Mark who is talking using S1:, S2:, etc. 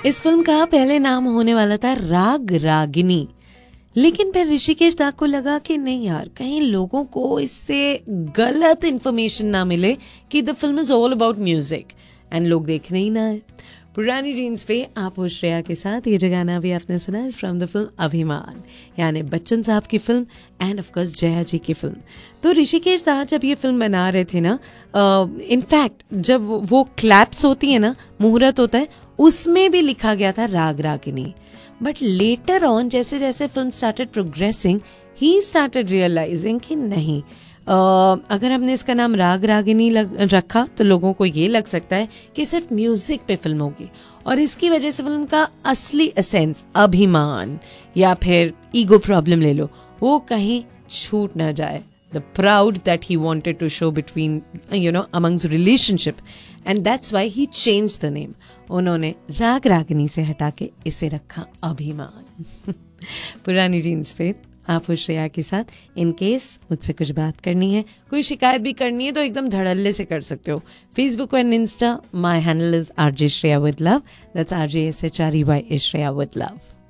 S1: इस फिल्म का पहले नाम होने वाला था राग रागिनी, लेकिन फिर ऋषिकेश दा को लगा कि नहीं यार, कहीं लोगों को इससे गलत इंफॉर्मेशन ना मिले कि the film is all about music and लोग देखने ही ना आए। पुरानी जीन्स पे आप और श्रेया के साथ ये जो गाना भी आपने सुना इज फ्रॉम द फिल्म अभिमान, यानी बच्चन साहब की film end of course Jaya जी की फिल्म। तो ऋषिकेश दा जब ये फिल्म बना रहे थे ना, इनफैक्ट जब वो क्लैप्स होती है ना, मुहूर्त होता है, उसमें भी लिखा गया था राग रागिनी। बट लेटर ऑन जैसे जैसे film started progressing, he started realising कि नहीं, अगर हमने इसका नाम राग रागिनी रखा तो लोगों को ये लग सकता है कि सिर्फ म्यूजिक पे फिल्म होगी, और इसकी वजह से फिल्म का असली एसेंस अभिमान या फिर ईगो प्रॉब्लम ले लो, वो कहीं छूट ना जाए। The proud that he wanted to show between, amongst relationship, and that's why he changed the name. उन्होंने राग रागिनी से हटा के इसे रखा अभिमान। पुरानी जीन्स पे आप और श्रेया के साथ। इन केस मुझसे कुछ बात करनी है, कोई शिकायत भी करनी है, तो एकदम धड़ल्ले से कर सकते हो। Facebook and Insta, my handle is RJ Shreya with Love. That's RJSHREY Shreya with Love.